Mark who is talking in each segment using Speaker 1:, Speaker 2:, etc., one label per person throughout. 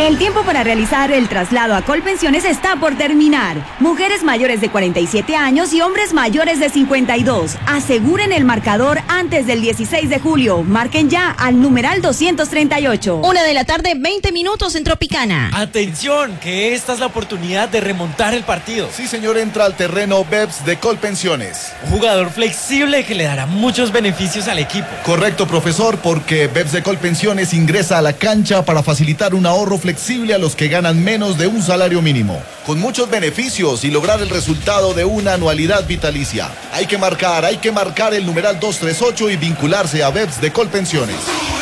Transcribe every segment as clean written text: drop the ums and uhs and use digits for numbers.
Speaker 1: El tiempo para realizar el traslado a Colpensiones está por terminar. Mujeres mayores de 47 años y hombres mayores de 52. Aseguren el marcador antes del 16 de julio. Marquen ya al numeral 238.
Speaker 2: 1:20 p.m. en Tropicana.
Speaker 3: Atención, que esta es la oportunidad de remontar el partido.
Speaker 4: Sí, señor, entra al terreno BEPS de Colpensiones.
Speaker 3: Un jugador flexible que le dará muchos beneficios al equipo.
Speaker 4: Correcto, profesor, porque BEPS de Colpensiones ingresa a la cancha para facilitar un ahorro flexible a los que ganan menos de un salario mínimo, con muchos beneficios y lograr el resultado de una anualidad vitalicia. Hay que marcar el numeral 238 y vincularse a BEPS de Colpensiones.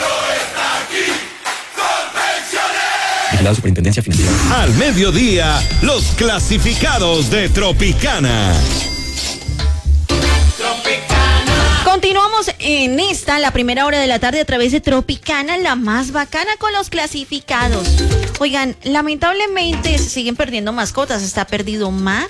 Speaker 5: La Superintendencia Financiera.
Speaker 6: Al mediodía, los clasificados de Tropicana.
Speaker 2: Continuamos en la primera hora de la tarde a través de Tropicana, la más bacana con los clasificados. Oigan, lamentablemente se siguen perdiendo mascotas. Está perdido Max,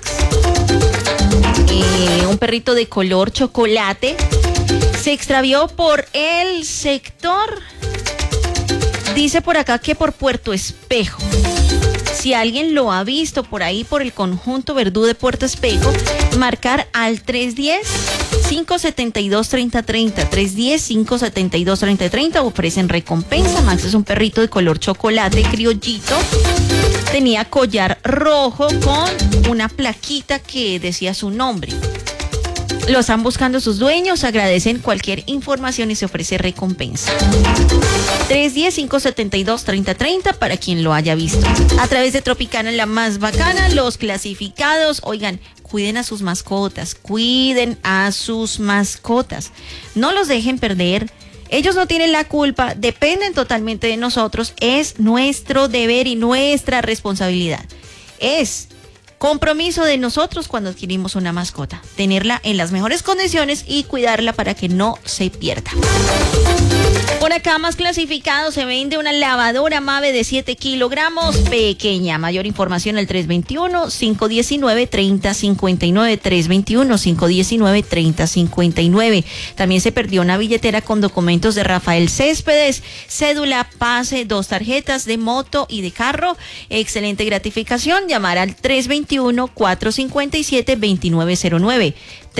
Speaker 2: un perrito de color chocolate. Se extravió por el sector, dice por acá que por Puerto Espejo. Si alguien lo ha visto por ahí, por el conjunto Verdú de Puerto Espejo, marcar al 310-572-3030. 310-572-3030. Ofrecen recompensa. Max es un perrito de color chocolate criollito. Tenía collar rojo con una plaquita que decía su nombre. Lo están buscando sus dueños, agradecen cualquier información y se ofrece recompensa. 310-572-3030 para quien lo haya visto. A través de Tropicana, la más bacana, los clasificados. Oigan, cuiden a sus mascotas, No los dejen perder. Ellos no tienen la culpa, dependen totalmente de nosotros. Es nuestro deber y nuestra responsabilidad. Es compromiso de nosotros cuando adquirimos una mascota, tenerla en las mejores condiciones y cuidarla para que no se pierda. Por acá, más clasificado, se vende una lavadora Mave de 7 kilogramos, pequeña. Mayor información al 321-519-3059, 321-519-3059. También se perdió una billetera con documentos de Rafael Céspedes, cédula, pase, 2 tarjetas de moto y de carro. Excelente gratificación, llamar al 321-457-2909.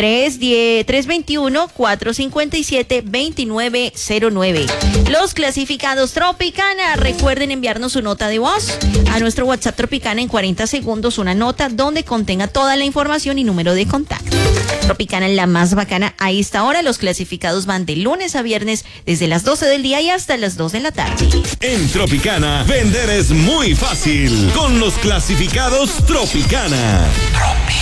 Speaker 2: 321-457-2909. Los clasificados Tropicana, recuerden enviarnos su nota de voz a nuestro WhatsApp Tropicana en 40 segundos, una nota donde contenga toda la información y número de contacto. Tropicana, la más bacana a esta hora. Los clasificados van de lunes a viernes desde las 12 del día y hasta las 2 de la tarde.
Speaker 6: En Tropicana, vender es muy fácil con los clasificados Tropicana.